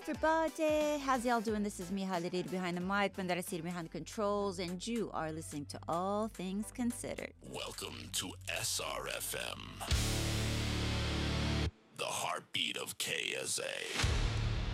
everybody. How's y'all doing? This is Miha Liriri behind the mic, Bandarasiri behind the controls, and you are listening to All Things Considered. Welcome to SRFM, the heartbeat of KSA.